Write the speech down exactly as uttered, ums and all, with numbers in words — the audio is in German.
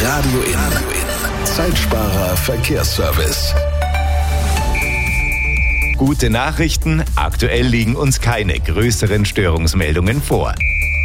Radio In. Zeitsparer Verkehrsservice. Gute Nachrichten, aktuell liegen uns keine größeren Störungsmeldungen vor.